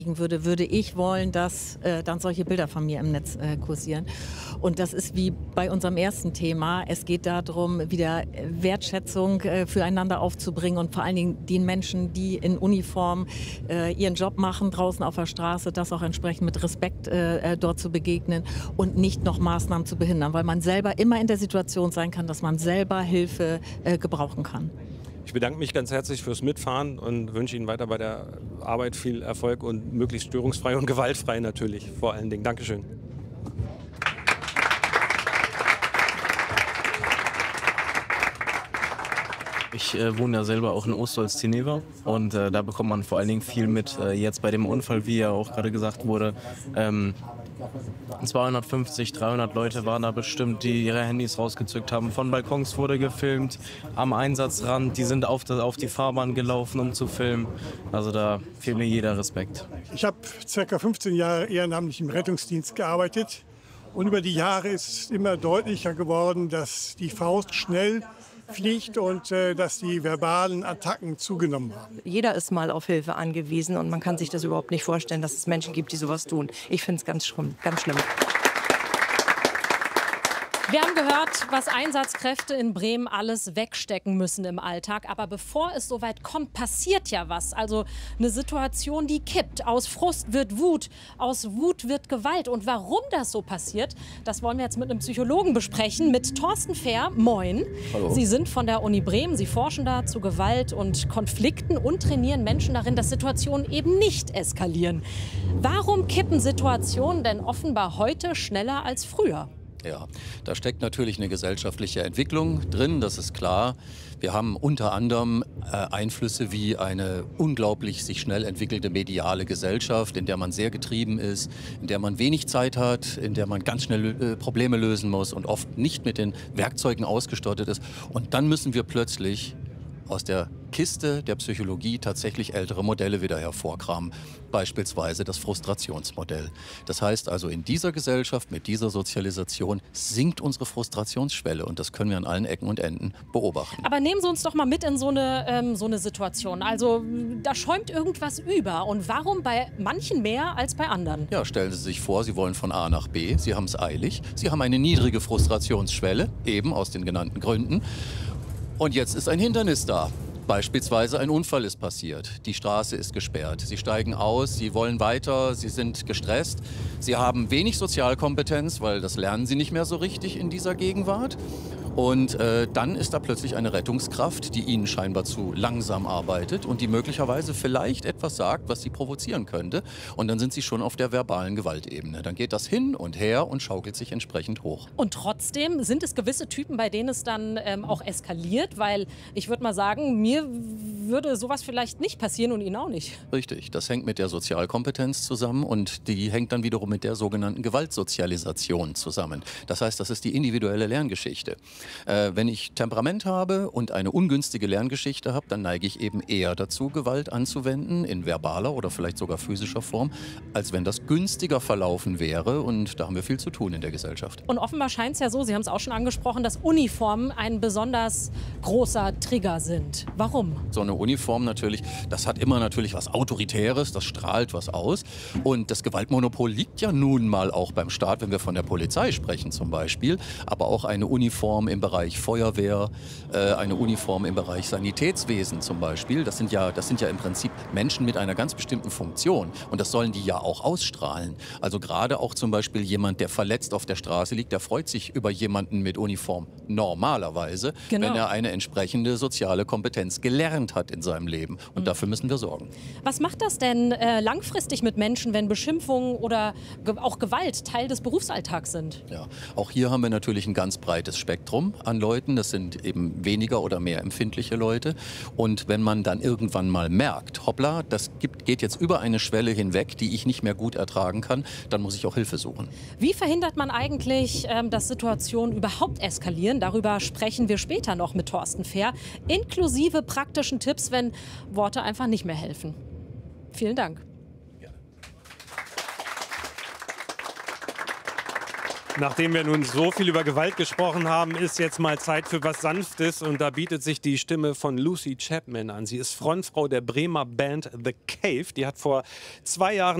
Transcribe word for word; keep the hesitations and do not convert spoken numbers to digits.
würde, würde ich wollen, dass äh, dann solche Bilder von mir im Netz äh, kursieren. Und das ist wie bei unserem ersten Thema. Es geht darum, wieder Wertschätzung äh, füreinander aufzubringen und vor allen Dingen den Menschen, die in Uniform äh, ihren Job machen, draußen auf der Straße, das auch entsprechend mit Respekt äh, dort zu begegnen und nicht noch Maßnahmen zu behindern, weil man selber immer in der Situation sein kann, dass man selber Hilfe äh, gebrauchen kann. Ich bedanke mich ganz herzlich fürs Mitfahren und wünsche Ihnen weiter bei der Arbeit viel Erfolg und möglichst störungsfrei und gewaltfrei natürlich vor allen Dingen. Dankeschön. Ich äh, wohne ja selber auch in Ostholz-Zinnewer und äh, da bekommt man vor allen Dingen viel mit. Äh, jetzt bei dem Unfall, wie ja auch gerade gesagt wurde, ähm, zweihundertfünfzig, dreihundert Leute waren da bestimmt, die ihre Handys rausgezückt haben. Von Balkons wurde gefilmt, am Einsatzrand, die sind auf, das, auf die Fahrbahn gelaufen, um zu filmen. Also da fehlt mir jeder Respekt. Ich habe ca. fünfzehn Jahre ehrenamtlich im Rettungsdienst gearbeitet und über die Jahre ist es immer deutlicher geworden, dass die Faust schnell fliegt und äh, dass die verbalen Attacken zugenommen haben. Jeder ist mal auf Hilfe angewiesen und man kann sich das überhaupt nicht vorstellen, dass es Menschen gibt, die sowas tun. Ich finde es ganz schlimm, ganz schlimm. Wir haben gehört, was Einsatzkräfte in Bremen alles wegstecken müssen im Alltag. Aber bevor es so weit kommt, passiert ja was. Also eine Situation, die kippt. Aus Frust wird Wut, aus Wut wird Gewalt. Und warum das so passiert, das wollen wir jetzt mit einem Psychologen besprechen, mit Thorsten Fehr. Moin. Hallo. Sie sind von der Uni Bremen. Sie forschen da zu Gewalt und Konflikten und trainieren Menschen darin, dass Situationen eben nicht eskalieren. Warum kippen Situationen denn offenbar heute schneller als früher? Ja, da steckt natürlich eine gesellschaftliche Entwicklung drin, das ist klar. Wir haben unter anderem äh, Einflüsse wie eine unglaublich sich schnell entwickelte mediale Gesellschaft, in der man sehr getrieben ist, in der man wenig Zeit hat, in der man ganz schnell äh, Probleme lösen muss und oft nicht mit den Werkzeugen ausgestattet ist. Und dann müssen wir plötzlich aus der Kiste der Psychologie tatsächlich ältere Modelle wieder hervorkramen. Beispielsweise das Frustrationsmodell. Das heißt also, in dieser Gesellschaft, mit dieser Sozialisation sinkt unsere Frustrationsschwelle und das können wir an allen Ecken und Enden beobachten. Aber nehmen Sie uns doch mal mit in so eine, ähm, so eine Situation. Also da schäumt irgendwas über und warum bei manchen mehr als bei anderen? Ja, stellen Sie sich vor, Sie wollen von A nach B, Sie haben es eilig, Sie haben eine niedrige Frustrationsschwelle, eben aus den genannten Gründen. Und jetzt ist ein Hindernis da. Beispielsweise ein Unfall ist passiert, die Straße ist gesperrt, Sie steigen aus, Sie wollen weiter, Sie sind gestresst, Sie haben wenig Sozialkompetenz, weil das lernen Sie nicht mehr so richtig in dieser Gegenwart. Und äh, dann ist da plötzlich eine Rettungskraft, die Ihnen scheinbar zu langsam arbeitet und die möglicherweise vielleicht etwas sagt, was Sie provozieren könnte. Und dann sind Sie schon auf der verbalen Gewaltebene. Dann geht das hin und her und schaukelt sich entsprechend hoch. Und trotzdem sind es gewisse Typen, bei denen es dann ähm, auch eskaliert, weil ich würde mal sagen, mir würde sowas vielleicht nicht passieren und Ihnen auch nicht. Richtig, das hängt mit der Sozialkompetenz zusammen und die hängt dann wiederum mit der sogenannten Gewaltsozialisation zusammen. Das heißt, das ist die individuelle Lerngeschichte. Äh, wenn ich Temperament habe und eine ungünstige Lerngeschichte habe, dann neige ich eben eher dazu, Gewalt anzuwenden, in verbaler oder vielleicht sogar physischer Form, als wenn das günstiger verlaufen wäre. Und da haben wir viel zu tun in der Gesellschaft. Und offenbar scheint es ja so, Sie haben es auch schon angesprochen, dass Uniformen ein besonders großer Trigger sind. Warum? So eine Uniform natürlich, das hat immer natürlich was Autoritäres, das strahlt was aus. Und das Gewaltmonopol liegt ja nun mal auch beim Staat, wenn wir von der Polizei sprechen zum Beispiel, aber auch eine Uniform im Bereich Feuerwehr, äh, eine Uniform im Bereich Sanitätswesen zum Beispiel. Das sind ja, das sind ja im Prinzip Menschen mit einer ganz bestimmten Funktion und das sollen die ja auch ausstrahlen. Also gerade auch zum Beispiel jemand, der verletzt auf der Straße liegt, der freut sich über jemanden mit Uniform normalerweise, genau, wenn er eine entsprechende soziale Kompetenz gelernt hat in seinem Leben. Und mhm. dafür müssen wir sorgen. Was macht das denn äh, langfristig mit Menschen, wenn Beschimpfungen oder ge auch Gewalt Teil des Berufsalltags sind? Ja, auch hier haben wir natürlich ein ganz breites Spektrum an Leuten. Das sind eben weniger oder mehr empfindliche Leute. Und wenn man dann irgendwann mal merkt, hoppla, das gibt, geht jetzt über eine Schwelle hinweg, die ich nicht mehr gut ertragen kann, dann muss ich auch Hilfe suchen. Wie verhindert man eigentlich, ähm, dass Situationen überhaupt eskalieren? Darüber sprechen wir später noch mit Thorsten Fehr, inklusive praktischen Tipps, wenn Worte einfach nicht mehr helfen. Vielen Dank. Nachdem wir nun so viel über Gewalt gesprochen haben, ist jetzt mal Zeit für was Sanftes. Und da bietet sich die Stimme von Lucy Chapman an. Sie ist Frontfrau der Bremer Band The Cave. Die hat vor zwei Jahren